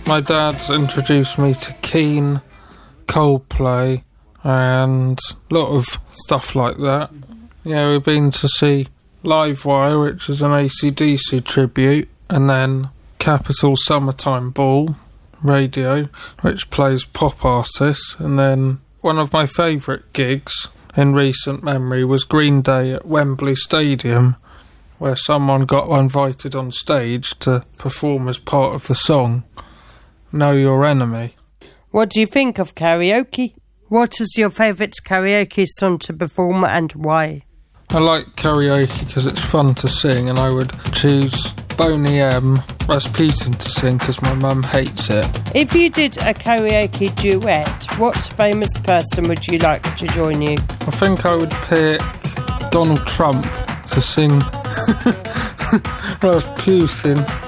My dad's introduced me to Keane, Coldplay, and a lot of stuff like that. Yeah, we've been to see Livewire, which is an AC/DC tribute, and then Capital Summertime Ball Radio, which plays pop artists, and then one of my favourite gigs in recent memory was Green Day at Wembley Stadium, where someone got invited on stage to perform as part of the song Know Your Enemy. What do you think of karaoke? What is your favourite karaoke song to perform and why? I like karaoke because it's fun to sing, and I would choose Boney M, Rasputin to sing because my mum hates it. If you did a karaoke duet, what famous person would you like to join you? I think I would pick Donald Trump to sing Rasputin.